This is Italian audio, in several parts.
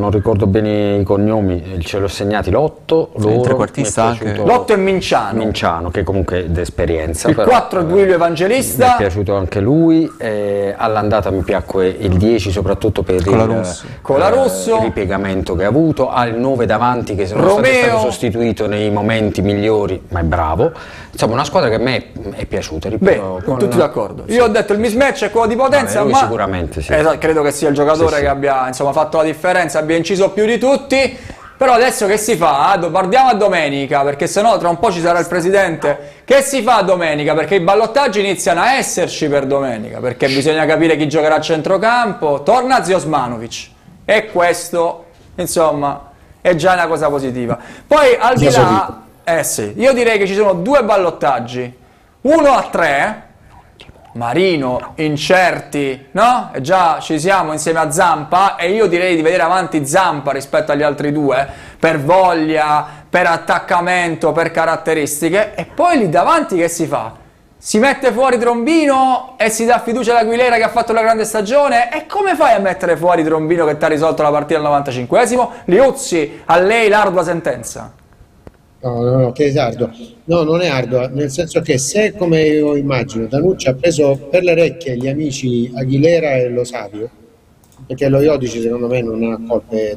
non ricordo bene i cognomi, ce li ho segnati Lotto, loro, il trequartista anche. Lotto e Minciano. Minciano, che comunque è d'esperienza. Il 4 è Duilio Evangelista. Mi è piaciuto anche lui, all'andata mi piacque il 10 soprattutto per il ripiegamento che ha avuto, ha il 9 davanti che se non è stato sostituito nei momenti migliori, ma è bravo. Insomma, una squadra che a me è piaciuta. Ripeto, tutti d'accordo. Io ho detto il mismatch è quello di Potenza, ma sicuramente sì. Credo che sia il giocatore che abbia fatto la differenza, abbia inciso più di tutti. Però adesso che si fa? Guardiamo a domenica, perché sennò tra un po' ci sarà il presidente. Che si fa domenica? Perché i ballottaggi iniziano a esserci per domenica, perché bisogna capire chi giocherà a centrocampo. Torna Zio Osmanovic, e questo insomma è già una cosa positiva. Poi al di là, io direi che ci sono 2 ballottaggi, 1 a 3, Marino, incerti, no? E già ci siamo insieme a Zampa, e io direi di vedere avanti Zampa rispetto agli altri 2, per voglia, per attaccamento, per caratteristiche. E poi lì davanti che si fa? Si mette fuori Trombino e si dà fiducia ad Aguilera che ha fatto una grande stagione? E come fai a mettere fuori Trombino che ti ha risolto la partita al 95esimo? Liuzzi, a lei l'ardua sentenza. No, che è arduo. No, non è ardua, nel senso che se, come io immagino, Danucci ha preso per le orecchie gli amici Aguilera e Lo Savio, perché lo Iodici secondo me non ha colpe,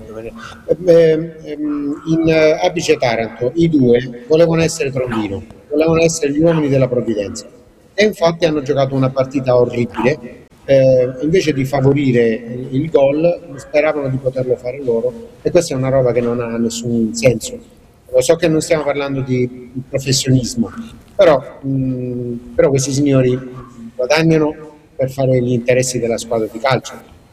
in Apice Taranto i 2 volevano essere Trombino, volevano essere gli uomini della provvidenza, e infatti hanno giocato una partita orribile. Invece di favorire il gol speravano di poterlo fare loro, e questa è una roba che non ha nessun senso. Lo so che non stiamo parlando di professionismo, però questi signori guadagnano per fare gli interessi della squadra di calcio,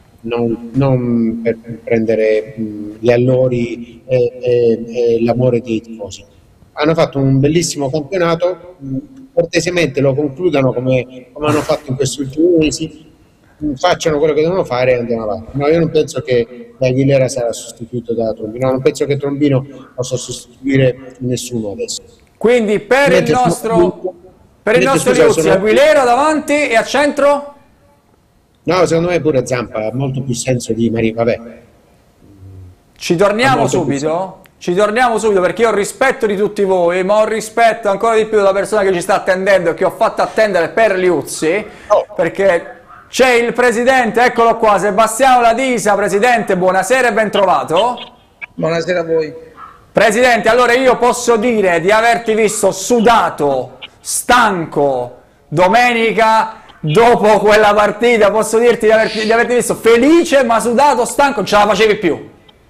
non per prendere gli allori e l'amore dei tifosi. Hanno fatto un bellissimo campionato, cortesemente lo concludano come hanno fatto in questi ultimi mesi, facciano quello che devono fare e andiamo avanti. No, io non penso che Aguilera sarà sostituito da Trombino, non penso che Trombino possa sostituire nessuno adesso. Quindi per il nostro Liuzzi, Aguilera davanti, e a centro? No, secondo me pure Zampa ha molto più senso di Marino, vabbè. Ci torniamo subito? Ci torniamo subito, perché io ho rispetto di tutti voi, ma ho rispetto ancora di più della persona che ci sta attendendo e che ho fatto attendere per Liuzzi, perché c'è il presidente, eccolo qua, Sebastiano Ladisa. Presidente, buonasera e ben trovato. Buonasera a voi. Presidente, allora io posso dire di averti visto sudato, stanco, domenica dopo quella partita, posso dirti di averti visto felice ma sudato, stanco, non ce la facevi più.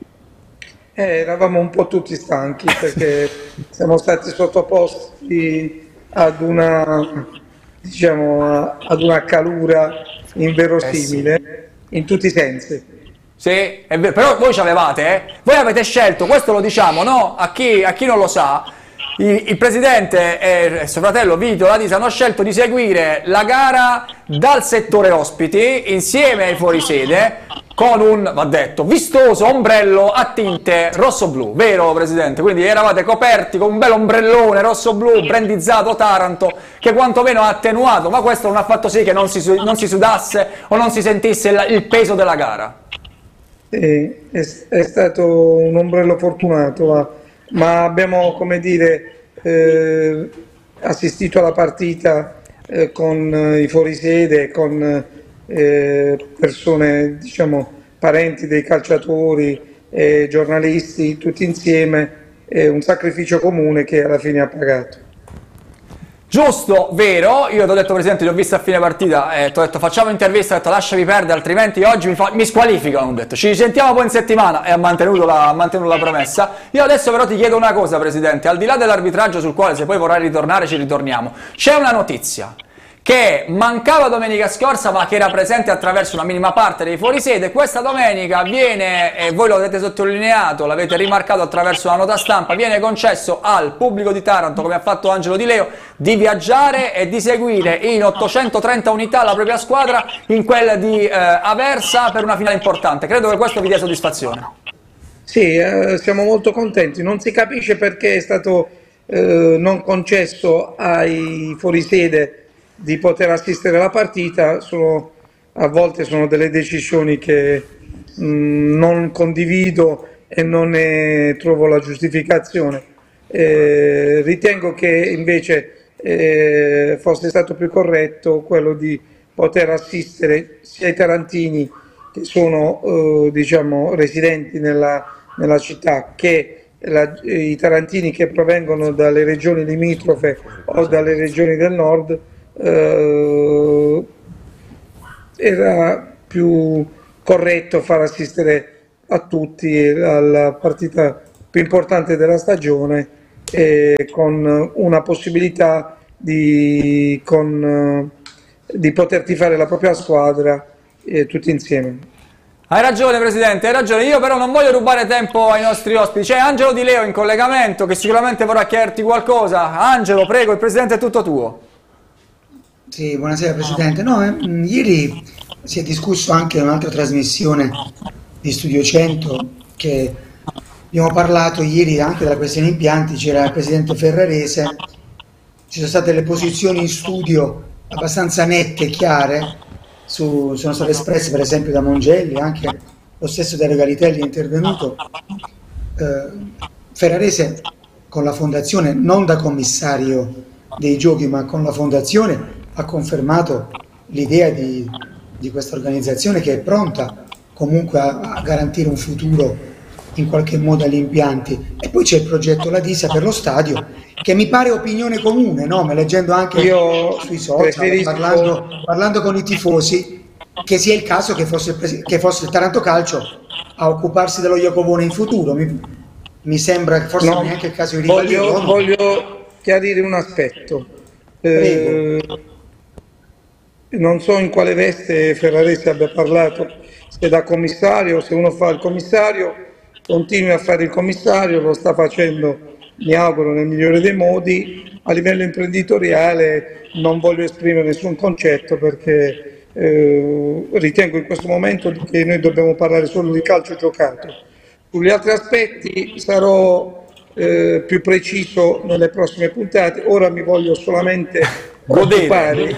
Eravamo un po' tutti stanchi, perché siamo stati sottoposti ad una, diciamo, ad una calura inverosimile, in tutti i sensi. Sì, è vero, però voi ci avevate, voi avete scelto, questo lo diciamo, no? A chi non lo sa, il presidente e suo fratello Vito Ladisa hanno scelto di seguire la gara dal settore ospiti insieme ai fuorisede con un, va detto, vistoso ombrello a tinte rosso-blu, vero presidente? Quindi eravate coperti con un bel ombrellone rosso-blu brandizzato Taranto, che quantomeno ha attenuato, ma questo non ha fatto sì che non si sudasse o non si sentisse il peso della gara. È stato un ombrello fortunato, ma abbiamo, come dire, assistito alla partita con i fuorisede, con persone, diciamo, parenti dei calciatori, giornalisti, tutti insieme, un sacrificio comune che alla fine ha pagato. Giusto, vero, io ti ho detto presidente, li ho visti a fine partita, ti ho detto facciamo intervista, ho detto lasciami perdere, altrimenti oggi mi squalificano, ho detto ci sentiamo poi in settimana, e ha mantenuto la promessa. Io adesso però ti chiedo una cosa presidente, al di là dell'arbitraggio sul quale se poi vorrai ritornare ci ritorniamo, c'è una notizia che mancava domenica scorsa ma che era presente attraverso una minima parte dei fuorisede. Questa domenica viene, e voi lo avete sottolineato, l'avete rimarcato attraverso una nota stampa, viene concesso al pubblico di Taranto, come ha fatto Angelo Di Leo, di viaggiare e di seguire in 830 unità la propria squadra in quella di Aversa per una finale importante. Credo che questo vi dia soddisfazione. Sì, siamo molto contenti, non si capisce perché è stato non concesso ai fuorisede di poter assistere alla partita. A volte sono delle decisioni che non condivido e non ne trovo la giustificazione. Ritengo che invece fosse stato più corretto quello di poter assistere sia i tarantini che sono diciamo residenti nella città che i tarantini che provengono dalle regioni limitrofe o dalle regioni del nord. Era più corretto far assistere a tutti alla partita più importante della stagione con una possibilità di poter tifare la propria squadra tutti insieme. Hai ragione Presidente, hai ragione, io però non voglio rubare tempo ai nostri ospiti, c'è Angelo Di Leo in collegamento che sicuramente vorrà chiederti qualcosa. Angelo, prego, il Presidente è tutto tuo. Sì, buonasera Presidente. No, ieri si è discusso anche in un'altra trasmissione di Studio 100 che abbiamo parlato ieri anche della questione impianti, c'era il Presidente Ferrarese, ci sono state le posizioni in studio abbastanza nette e chiare, sono state espresse per esempio da Mongelli, anche lo stesso Dario Galitelli è intervenuto. Ferrarese con la fondazione, non da commissario dei giochi ma con la fondazione, ha confermato l'idea di questa organizzazione che è pronta comunque a garantire un futuro in qualche modo agli impianti. E poi c'è il progetto Ladisa per lo stadio, che mi pare opinione comune, no? Leggendo anche sui social, parlando con i tifosi, che sia il caso che fosse il Taranto Calcio a occuparsi dello Iacobone in futuro. Mi sembra che forse non è neanche il caso di ribaldirlo. Voglio chiarire un aspetto. Non so in quale veste Ferrarese abbia parlato, se da commissario, se uno fa il commissario, continui a fare il commissario, lo sta facendo, mi auguro, nel migliore dei modi. A livello imprenditoriale non voglio esprimere nessun concetto perché ritengo in questo momento che noi dobbiamo parlare solo di calcio giocato. Sugli altri aspetti sarò più preciso nelle prossime puntate. Ora mi voglio solamente occupare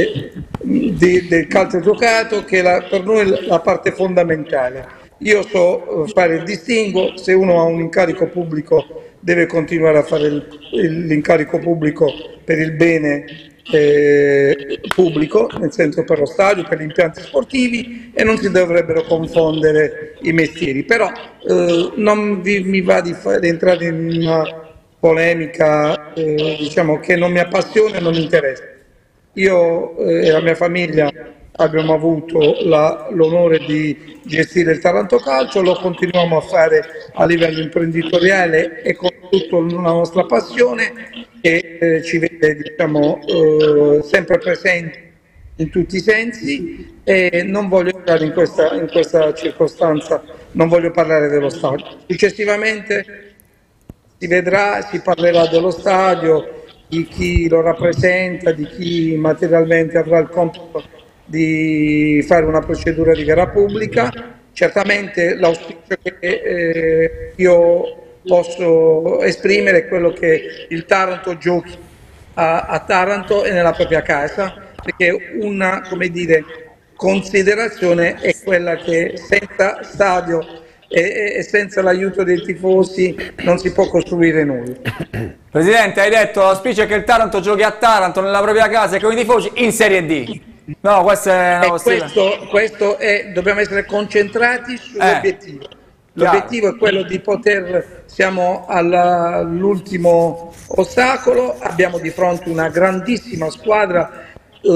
del calcio giocato, che per noi è la parte fondamentale. Io so fare il distinguo: se uno ha un incarico pubblico deve continuare a fare l'incarico pubblico per il bene pubblico, nel senso per lo stadio, per gli impianti sportivi, e non si dovrebbero confondere i mestieri. Però non mi va di entrare in una polemica diciamo che non mi appassiona e non mi interessa. Io e la mia famiglia abbiamo avuto l'onore di gestire il Taranto Calcio, lo continuiamo a fare a livello imprenditoriale e con tutta la nostra passione che ci vede diciamo, sempre presenti in tutti i sensi, e non voglio entrare in questa circostanza, non voglio parlare dello stadio. Successivamente si vedrà, si parlerà dello stadio, di chi lo rappresenta, di chi materialmente avrà il compito di fare una procedura di gara pubblica. Certamente l'auspicio che io posso esprimere è quello che il Taranto giochi a Taranto e nella propria casa, perché una, come dire, considerazione è quella che senza stadio e senza l'aiuto dei tifosi non si può costruire nulla. Presidente, hai detto l'auspicio è che il Taranto giochi a Taranto nella propria casa e con i tifosi in Serie D. No, questo è una questo è, dobbiamo essere concentrati sull'obiettivo. L'obiettivo è quello di siamo all'ultimo ostacolo, abbiamo di fronte una grandissima squadra,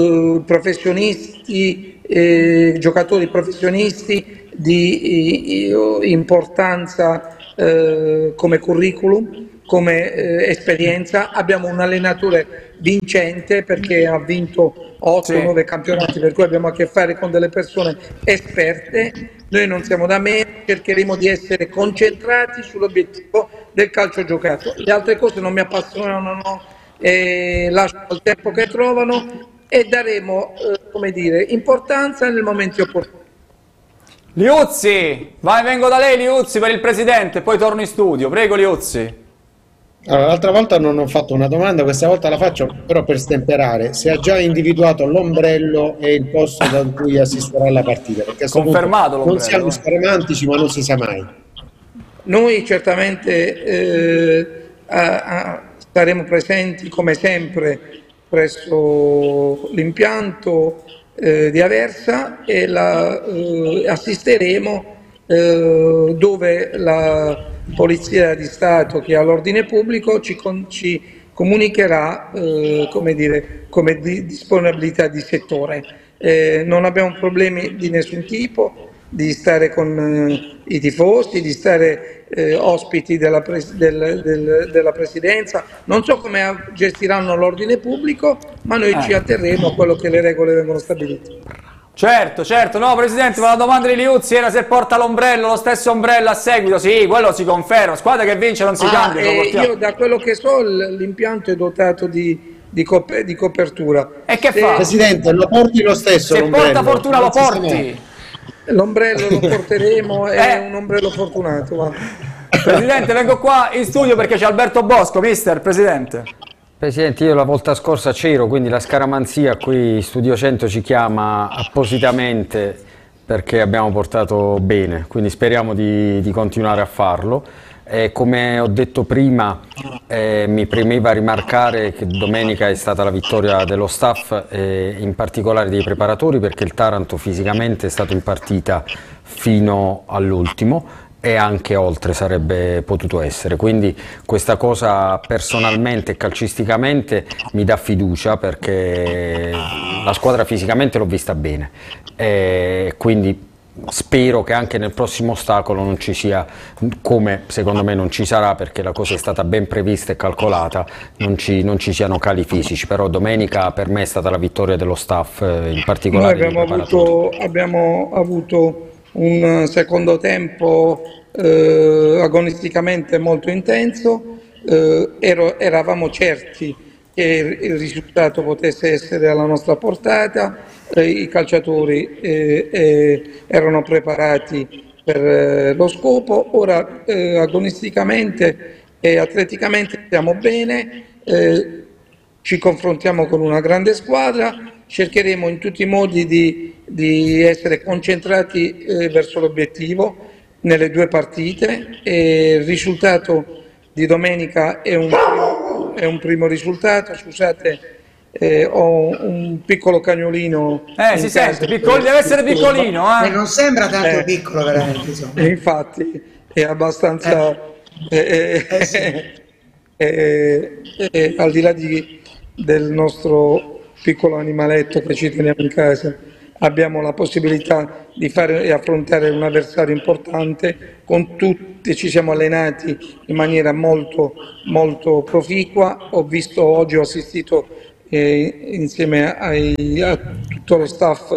professionisti, giocatori professionisti di importanza come curriculum, come esperienza. Abbiamo un allenatore vincente perché ha vinto 8-9 campionati, per cui abbiamo a che fare con delle persone esperte. Noi non siamo da me, cercheremo di essere concentrati sull'obiettivo del calcio giocato. Le altre cose non mi appassionano, lasciano il tempo che trovano e daremo come dire, importanza nel momento opportuno. Liuzzi, vengo da lei Liuzzi per il Presidente, poi torno in studio. Prego Liuzzi. Allora, l'altra volta non ho fatto una domanda, questa volta la faccio però per stemperare. Se ha già individuato l'ombrello e il posto da cui assisterà alla partita, perché a questo punto Confermato non l'ombrello. siamo scaramantici, ma non si sa mai. Noi certamente saremo presenti come sempre presso l'impianto di Aversa e assisteremo dove la Polizia di Stato che ha l'ordine pubblico ci comunicherà come disponibilità di settore. Non abbiamo problemi di nessun tipo di stare con i tifosi, di stare ospiti della Presidenza. Non so come gestiranno l'ordine pubblico, ma noi ci atterremo a quello che le regole vengono stabilite. Certo, no Presidente, ma la domanda di Liuzzi era se porta l'ombrello, lo stesso ombrello a seguito, sì, quello si conferma, squadra che vince non si cambia. Io da quello che so l'impianto è dotato di copertura. E che fa? Presidente, lo porti lo stesso Se l'ombrello? porta fortuna lo porti. L'ombrello lo porteremo, è un ombrello fortunato. Va. Presidente, vengo qua in studio perché c'è Alberto Bosco, mister, Presidente. Presidente, io la volta scorsa c'ero, quindi la scaramanzia qui Studio 100 ci chiama appositamente perché abbiamo portato bene, quindi speriamo di continuare a farlo. Come ho detto prima, mi premeva rimarcare che domenica è stata la vittoria dello staff, in particolare dei preparatori, perché il Taranto fisicamente è stato in partita fino all'ultimo e anche oltre sarebbe potuto essere, quindi questa cosa personalmente e calcisticamente mi dà fiducia perché la squadra fisicamente l'ho vista bene, quindi spero che anche nel prossimo ostacolo non ci sia, come secondo me non ci sarà perché la cosa è stata ben prevista e calcolata, non ci siano cali fisici, però domenica per me è stata la vittoria dello staff, in particolare dei preparatori. Abbiamo avuto un secondo tempo agonisticamente molto intenso, eravamo certi che il risultato potesse essere alla nostra portata, i calciatori erano preparati per lo scopo, ora agonisticamente e atleticamente stiamo bene, ci confrontiamo con una grande squadra, cercheremo in tutti i modi di essere concentrati verso l'obiettivo nelle due partite e il risultato di domenica è un primo risultato. Scusate, ho un piccolo cagnolino. Si sente, deve essere piccolino. Non sembra tanto piccolo veramente. Insomma. Infatti è abbastanza... al di là del nostro piccolo animaletto che ci teniamo in casa, abbiamo la possibilità di fare e affrontare un avversario importante con tutti, ci siamo allenati in maniera molto, molto proficua. Oggi ho assistito insieme a tutto lo staff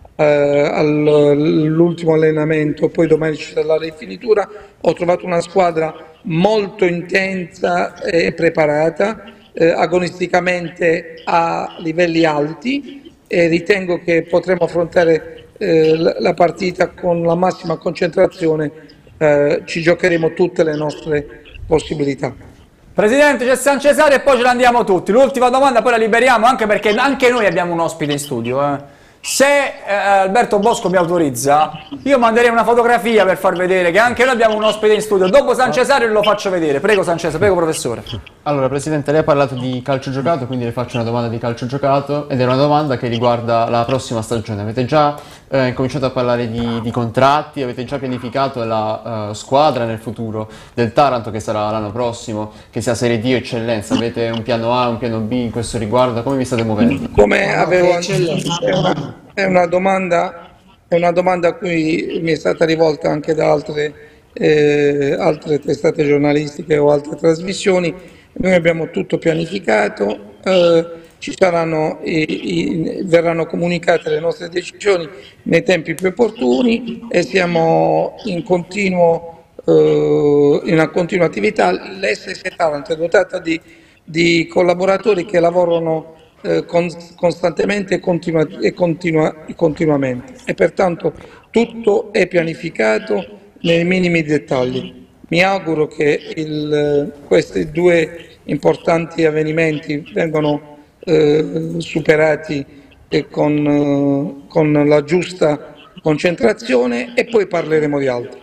all'ultimo allenamento, poi domani ci sarà la rifinitura. Ho trovato una squadra molto intensa e preparata, agonisticamente a livelli alti, e ritengo che potremo affrontare la partita con la massima concentrazione, ci giocheremo tutte le nostre possibilità. Presidente, c'è San Cesare e poi ce la andiamo tutti. L'ultima domanda poi la liberiamo, anche perché anche noi abbiamo un ospite in studio. Se Alberto Bosco mi autorizza, io manderei una fotografia per far vedere che anche noi abbiamo un ospite in studio. Dopo San Cesare lo faccio vedere. Prego San Cesare, prego professore. Allora Presidente, lei ha parlato di calcio giocato, quindi le faccio una domanda di calcio giocato ed è una domanda che riguarda la prossima stagione. Avete già incominciato a parlare di contratti, avete già pianificato la squadra nel futuro del Taranto che sarà l'anno prossimo, che sia Serie D o Eccellenza? Avete un piano A, un piano B in questo riguardo? Come vi state muovendo? Come avevo anticipato, è una domanda a cui mi è stata rivolta anche da altre testate giornalistiche o altre trasmissioni. Noi abbiamo tutto pianificato, verranno comunicate le nostre decisioni nei tempi più opportuni e siamo in una continua attività. L'SS Taranto è dotata di collaboratori che lavorano costantemente e continuamente, e pertanto tutto è pianificato nei minimi dettagli. mi auguro che questi due importanti avvenimenti vengano superati con la giusta concentrazione, e poi parleremo di altro.